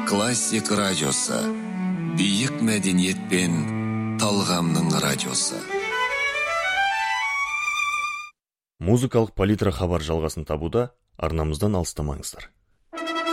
Классик радиосы. Биік мәдениет пен талғамның радиосы. Музыкалық палитра хабар жалғасын табуда, арнамыздан алыстамаңыздар.